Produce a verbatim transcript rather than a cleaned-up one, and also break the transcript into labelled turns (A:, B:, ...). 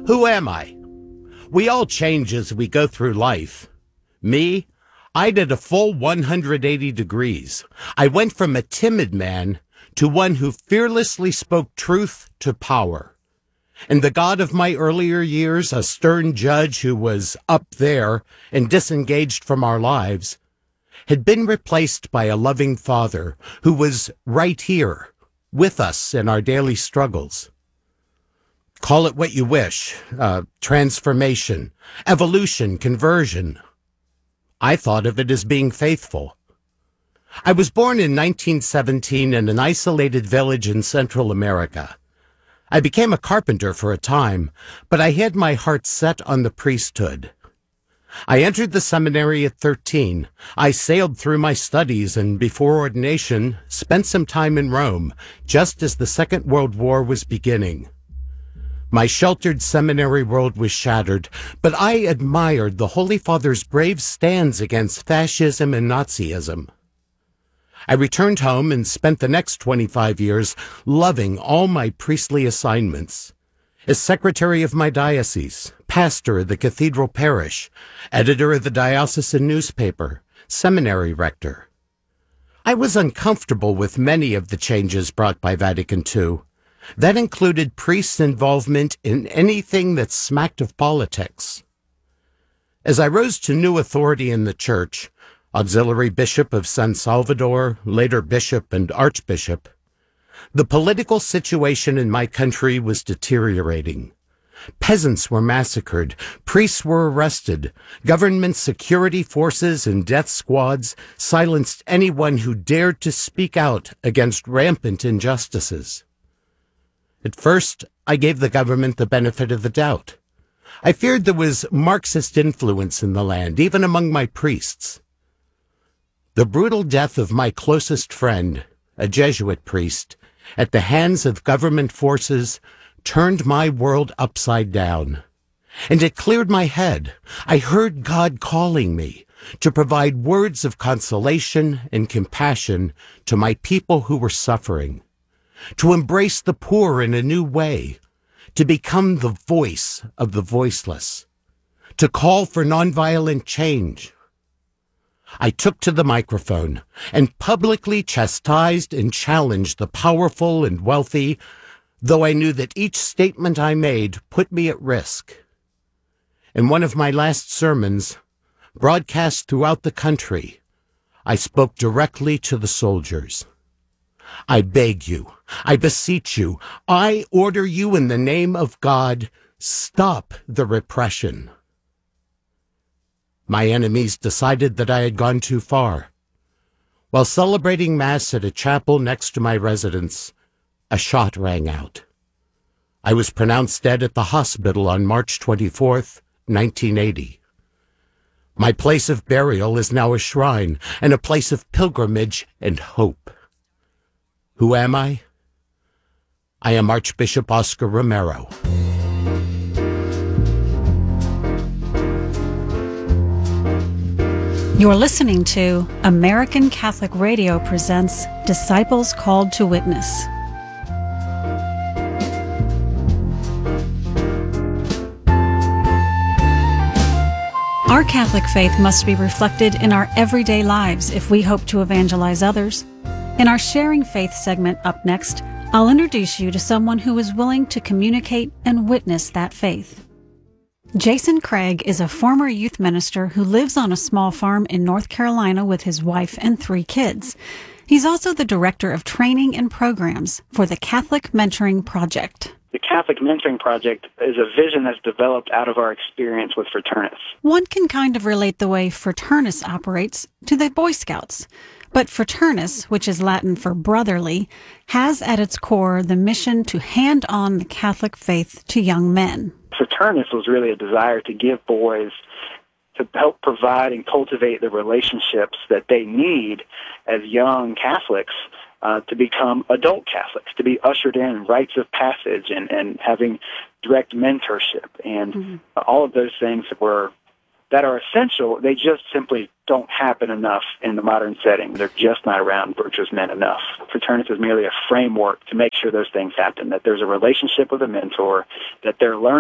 A: Who am I? We all change as we go through life. Me, I did a full one hundred eighty degrees. I went from a timid man to one who fearlessly spoke truth to power. And the God of my earlier years, a stern judge who was up there and disengaged from our lives, had been replaced by a loving Father who was right here with us in our daily struggles. Call it what you wish, uh, transformation, evolution, conversion. I thought of it as being faithful. I was born in nineteen seventeen in an isolated village in Central America. I became a carpenter for a time, but I had my heart set on the priesthood. I entered the seminary at thirteen. I sailed through my studies and, before ordination, spent some time in Rome, just as the Second World War was beginning. My sheltered seminary world was shattered, but I admired the Holy Father's brave stands against fascism and Nazism. I returned home and spent the next twenty-five years loving all my priestly assignments. As secretary of my diocese, pastor of the cathedral parish, editor of the diocesan newspaper, seminary rector. I was uncomfortable with many of the changes brought by Vatican Two. That included priests' involvement in anything that smacked of politics. As I rose to new authority in the church, auxiliary bishop of San Salvador, later bishop and archbishop, the political situation in my country was deteriorating. Peasants were massacred, priests were arrested, government security forces and death squads silenced anyone who dared to speak out against rampant injustices. At first, I gave the government the benefit of the doubt. I feared there was Marxist influence in the land, even among my priests. The brutal death of my closest friend, a Jesuit priest, at the hands of government forces, turned my world upside down. And it cleared my head. I heard God calling me to provide words of consolation and compassion to my people who were suffering, to embrace the poor in a new way, to become the voice of the voiceless, to call for nonviolent change. I took to the microphone and publicly chastised and challenged the powerful and wealthy, though I knew that each statement I made put me at risk. In one of my last sermons, broadcast throughout the country, I spoke directly to the soldiers. I beg you, I beseech you, I order you in the name of God, stop the repression. My enemies decided that I had gone too far. While celebrating Mass at a chapel next to my residence, a shot rang out. I was pronounced dead at the hospital on March twenty-fourth, nineteen eighty. My place of burial is now a shrine and a place of pilgrimage and hope. Who am I? I am Archbishop Oscar Romero.
B: You're listening to American Catholic Radio presents Disciples Called to Witness. Our Catholic faith must be reflected in our everyday lives if we hope to evangelize others. In our Sharing Faith segment up next, I'll introduce you to someone who is willing to communicate and witness that faith. Jason Craig is a former youth minister who lives on a small farm in North Carolina with his wife and three kids. He's also the director of training and programs for the Catholic Mentoring Project.
C: The Catholic Mentoring Project is a vision that's developed out of our experience with Fraternus.
B: One can kind of relate the way Fraternus operates to the Boy Scouts. But Fraternus, which is Latin for brotherly, has at its core the mission to hand on the Catholic faith to young men.
C: Fraternus was really a desire to give boys, to help provide and cultivate the relationships that they need as young Catholics uh, to become adult Catholics, to be ushered in rites of passage and, and having direct mentorship. And mm-hmm. all of those things were that are essential. They just simply don't happen enough in the modern setting. They're just not around virtuous men enough. Fraternus is merely a framework to make sure those things happen, that there's a relationship with a mentor, that they're learning